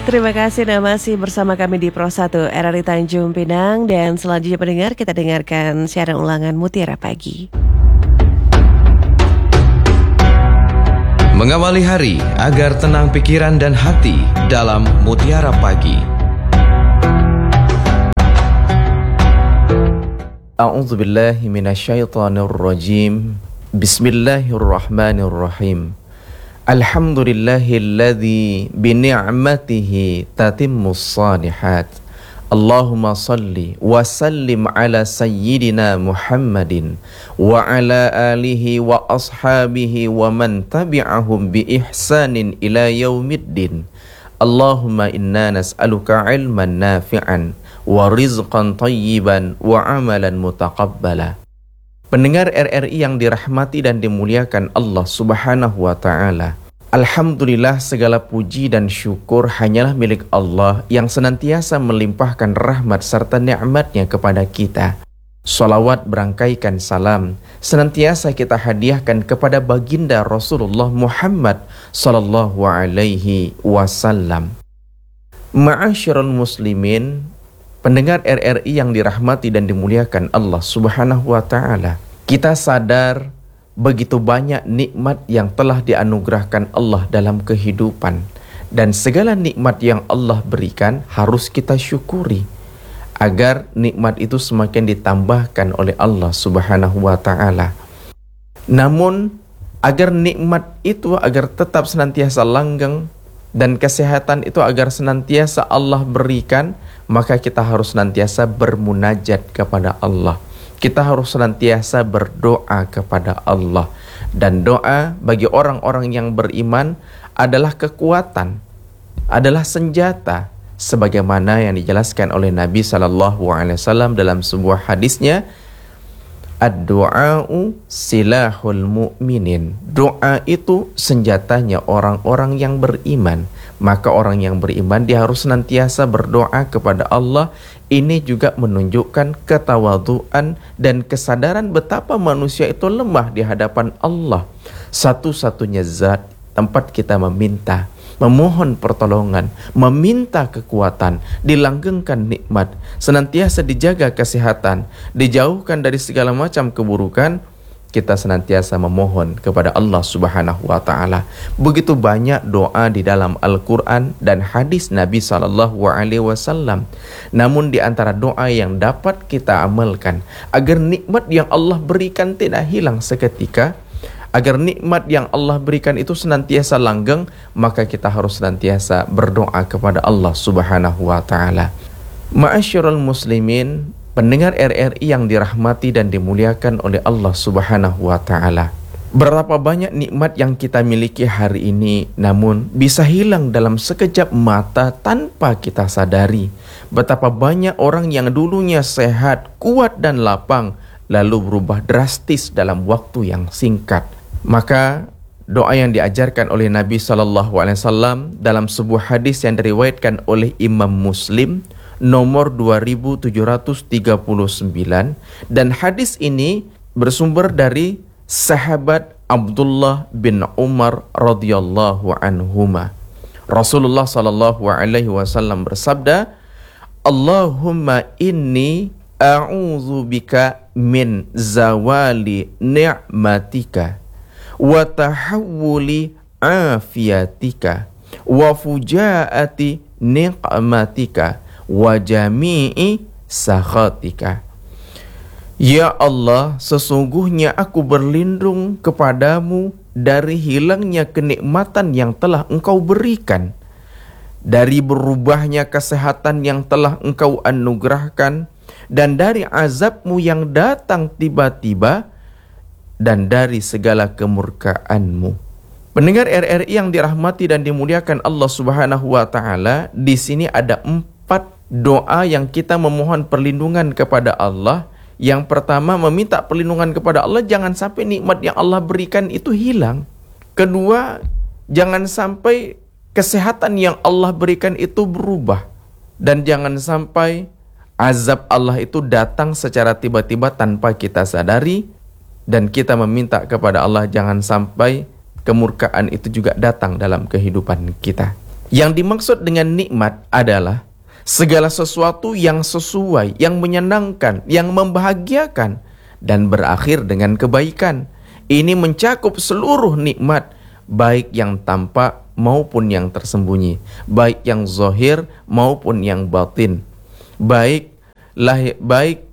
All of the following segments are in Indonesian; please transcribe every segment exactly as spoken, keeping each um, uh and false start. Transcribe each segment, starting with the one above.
Terima kasih, nah masih bersama kami di Pro satu R R I Tanjung Pinang. Dan selanjutnya pendengar, kita dengarkan siaran ulangan Mutiara Pagi. Mengawali hari agar tenang pikiran dan hati dalam Mutiara Pagi. A'udzubillahi minasyaitonirrajim. Bismillahirrahmanirrahim. Alhamdulillahilladzi bini'matihi tatimmus shalihat. Allahumma salli wa sallim ala sayyidina Muhammadin wa ala alihi wa ashabihi wa man tabi'ahum bi ihsanin ila yaumiddin. Allahumma inna nas'aluka ilman nafi'an wa rizqan tayyiban wa amalan mutaqabbala. Pendengar R R I yang dirahmati dan dimuliakan Allah Subhanahu wa ta'ala, alhamdulillah segala puji dan syukur hanyalah milik Allah yang senantiasa melimpahkan rahmat serta nikmat-Nya kepada kita. Salawat berangkaikan salam senantiasa kita hadiahkan kepada baginda Rasulullah Muhammad sallallahu alaihi wasallam. Ma'asyiral muslimin, pendengar R R I yang dirahmati dan dimuliakan Allah Subhanahu wa ta'ala, kita sadar begitu banyak nikmat yang telah dianugerahkan Allah dalam kehidupan, dan segala nikmat yang Allah berikan harus kita syukuri agar nikmat itu semakin ditambahkan oleh Allah Subhanahu wa ta'ala. Namun agar nikmat itu agar tetap senantiasa langgeng dan kesehatan itu agar senantiasa Allah berikan, maka kita harus senantiasa bermunajat kepada Allah. Kita harus senantiasa berdoa kepada Allah. Dan doa bagi orang-orang yang beriman adalah kekuatan, adalah senjata, sebagaimana yang dijelaskan oleh Nabi sallallahu alaihi wasallam dalam sebuah hadisnya, ad-du'a'u silahul mu'minin. Doa itu senjatanya orang-orang yang beriman. Maka orang yang beriman dia harus senantiasa berdoa kepada Allah. Ini juga menunjukkan ketawaduan dan kesadaran betapa manusia itu lemah di hadapan Allah. Satu-satunya zat tempat kita meminta, memohon pertolongan, meminta kekuatan, dilanggengkan nikmat, senantiasa dijaga kesehatan, dijauhkan dari segala macam keburukan, kita senantiasa memohon kepada Allah Subhanahu wa ta'ala. Begitu banyak doa di dalam Al-Quran dan hadis Nabi sallallahu alaihi wasallam. Namun di antara doa yang dapat kita amalkan agar nikmat yang Allah berikan tidak hilang seketika, agar nikmat yang Allah berikan itu senantiasa langgeng, maka kita harus senantiasa berdoa kepada Allah Subhanahu wa ta'ala. Ma'asyiral muslimin, pendengar R R I yang dirahmati dan dimuliakan oleh Allah Subhanahu wa ta'ala, berapa banyak nikmat yang kita miliki hari ini namun bisa hilang dalam sekejap mata tanpa kita sadari. Betapa banyak orang yang dulunya sehat, kuat dan lapang lalu berubah drastis dalam waktu yang singkat. Maka doa yang diajarkan oleh Nabi sallallahu alaihi wasallam dalam sebuah hadis yang diriwayatkan oleh Imam Muslim nomor dua ribu tujuh ratus tiga puluh sembilan, dan hadis ini bersumber dari sahabat Abdullah bin Umar radhiyallahu anhuma. Rasulullah sallallahu alaihi wasallam bersabda, Allahumma inni a'udzu bika min zawali ni'matika wa tahawuli afiyatika wa fujaati niqmatika wa jami'i sakhatika. Ya Allah, sesungguhnya aku berlindung kepadamu dari hilangnya kenikmatan yang telah Engkau berikan, dari berubahnya kesehatan yang telah Engkau anugerahkan, dan dari azab-Mu yang datang tiba-tiba, dan dari segala kemurkaan-Mu. Pendengar R R I yang dirahmati dan dimuliakan Allah Subhanahu wa ta'ala, di sini ada empat doa yang kita memohon perlindungan kepada Allah. Yang pertama, meminta perlindungan kepada Allah jangan sampai nikmat yang Allah berikan itu hilang. Kedua, jangan sampai kesehatan yang Allah berikan itu berubah. Dan jangan sampai azab Allah itu datang secara tiba-tiba tanpa kita sadari. Dan kita meminta kepada Allah jangan sampai kemurkaan itu juga datang dalam kehidupan kita. Yang dimaksud dengan nikmat adalah segala sesuatu yang sesuai, yang menyenangkan, yang membahagiakan, dan berakhir dengan kebaikan. Ini mencakup seluruh nikmat, baik yang tampak maupun yang tersembunyi, baik yang zahir maupun yang batin, baik lahir, baik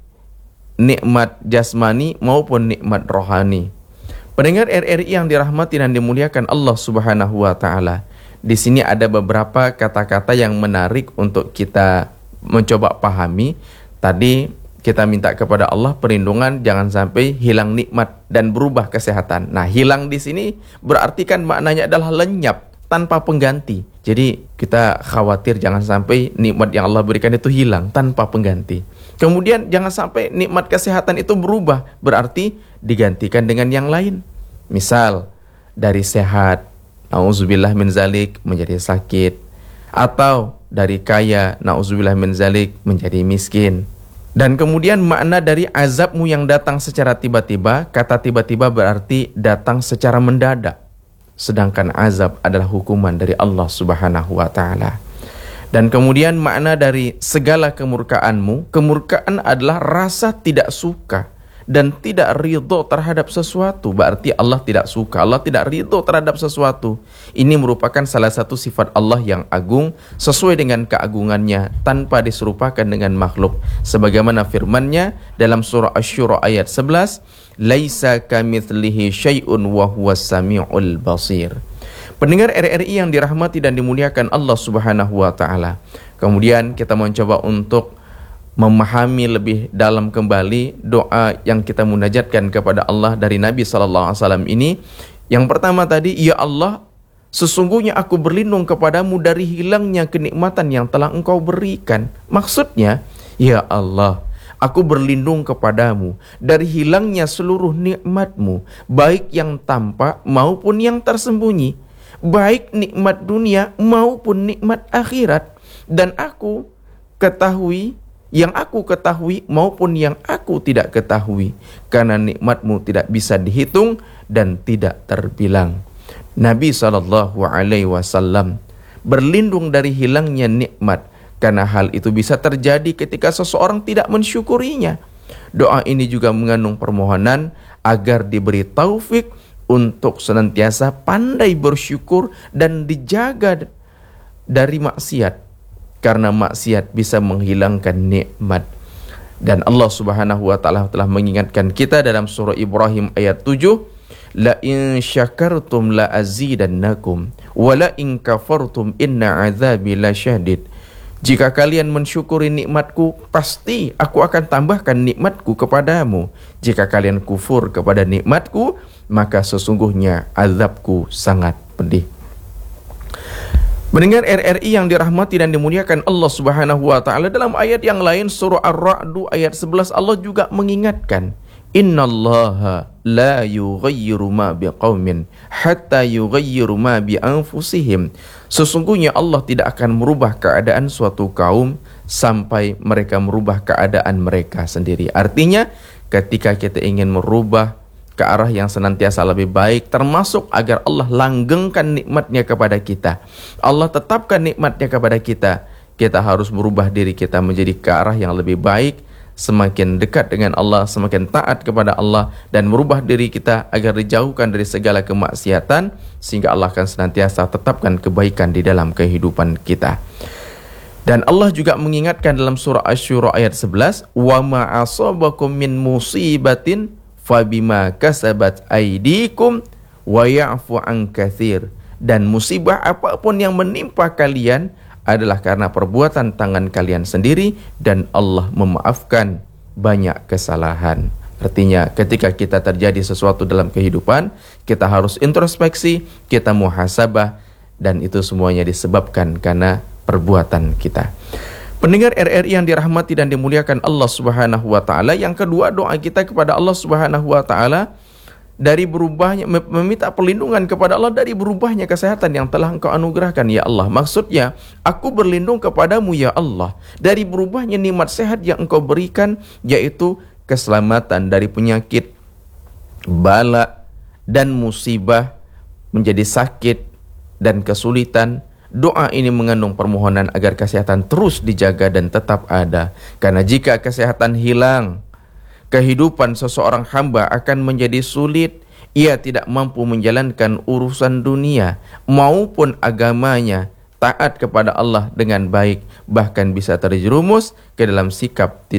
nikmat jasmani maupun nikmat rohani. Pendengar R R I yang dirahmati dan dimuliakan Allah Subhanahu wa taala. Di sini ada beberapa kata-kata yang menarik untuk kita mencoba pahami. Tadi kita minta kepada Allah perlindungan jangan sampai hilang nikmat dan berubah kesehatan. Nah, hilang di sini berarti kan maknanya adalah lenyap tanpa pengganti. Jadi kita khawatir jangan sampai nikmat yang Allah berikan itu hilang tanpa pengganti. Kemudian jangan sampai nikmat kesehatan itu berubah, berarti digantikan dengan yang lain. Misal dari sehat, na'udzubillah min zalik, menjadi sakit. Atau dari kaya, na'udzubillah min zalik, menjadi miskin. Dan kemudian makna dari azabmu yang datang secara tiba-tiba, kata tiba-tiba berarti datang secara mendadak. Sedangkan azab adalah hukuman dari Allah Subhanahu wa taala. Dan kemudian makna dari segala kemurkaanmu, kemurkaan adalah rasa tidak suka dan tidak ridho terhadap sesuatu. Berarti Allah tidak suka, Allah tidak ridho terhadap sesuatu. Ini merupakan salah satu sifat Allah yang agung, sesuai dengan keagungannya, tanpa diserupakan dengan makhluk. Sebagaimana firman-Nya dalam surah Asy-Syura ayat sebelas, laisa kamitslihi syai'un wa huwas samiul basir. Pendengar R R I yang dirahmati dan dimuliakan Allah Subhanahu wa taala. Kemudian kita mencoba untuk memahami lebih dalam kembali doa yang kita munajatkan kepada Allah dari Nabi sallallahu alaihi wasallam ini. Yang pertama tadi, ya Allah, sesungguhnya aku berlindung kepadamu dari hilangnya kenikmatan yang telah Engkau berikan. Maksudnya, ya Allah, aku berlindung kepadamu dari hilangnya seluruh nikmat-Mu, baik yang tampak maupun yang tersembunyi, baik nikmat dunia maupun nikmat akhirat. Dan aku ketahui, yang aku ketahui maupun yang aku tidak ketahui, karena nikmat-Mu tidak bisa dihitung dan tidak terbilang. Nabi sallallahu alaihi wasallam berlindung dari hilangnya nikmat, karena hal itu bisa terjadi ketika seseorang tidak mensyukurinya. Doa ini juga mengandung permohonan agar diberi taufik untuk senantiasa pandai bersyukur dan dijaga dari maksiat, karena maksiat bisa menghilangkan nikmat. Dan Allah Subhanahu wa taala telah mengingatkan kita dalam surah Ibrahim ayat tujuh, la in syakartum la azidannakum wa la in kafartum inna azabi lasyadid. Jika kalian mensyukuri nikmatku, pasti aku akan tambahkan nikmatku kepadamu. Jika kalian kufur kepada nikmatku, maka sesungguhnya azabku sangat pedih. Mendengar R R I yang dirahmati dan dimuliakan Allah Subhanahu wa taala, dalam ayat yang lain surah Ar-Ra'd ayat sebelas Allah juga mengingatkan, innallaha la yughayyiru ma biqaumin hatta yughayyiru ma bi anfusihim. Sesungguhnya Allah tidak akan merubah keadaan suatu kaum sampai mereka merubah keadaan mereka sendiri. Artinya ketika kita ingin merubah ke arah yang senantiasa lebih baik, termasuk agar Allah langgengkan nikmatnya kepada kita, Allah tetapkan nikmatnya kepada kita, kita harus merubah diri kita menjadi ke arah yang lebih baik, semakin dekat dengan Allah, semakin taat kepada Allah, dan merubah diri kita agar dijauhkan dari segala kemaksiatan, sehingga Allah akan senantiasa tetapkan kebaikan di dalam kehidupan kita. Dan Allah juga mengingatkan dalam surah Asy-Syura ayat sebelas, wa ma asabakum min musibatin fabima kasabat aydikum wa ya'fu an katsir. Dan musibah apapun yang menimpa kalian adalah karena perbuatan tangan kalian sendiri, dan Allah memaafkan banyak kesalahan. Artinya ketika kita terjadi sesuatu dalam kehidupan, kita harus introspeksi, kita muhasabah, dan itu semuanya disebabkan karena perbuatan kita. Pendengar R R I yang dirahmati dan dimuliakan Allah Subhanahu wa taala, yang kedua doa kita kepada Allah Subhanahu wa taala dari berubahnya, meminta perlindungan kepada Allah dari berubahnya kesehatan yang telah Engkau anugerahkan ya Allah. Maksudnya, aku berlindung kepadamu ya Allah dari berubahnya nikmat sehat yang Engkau berikan, yaitu keselamatan dari penyakit, bala dan musibah, menjadi sakit dan kesulitan, Doa ini mengandung permohonan agar kesehatan terus dijaga dan tetap ada. Karena jika kesehatan hilang, kehidupan seseorang hamba akan menjadi sulit. Ia tidak mampu menjalankan urusan dunia maupun agamanya, taat kepada Allah dengan baik, bahkan bisa terjerumus ke dalam sikap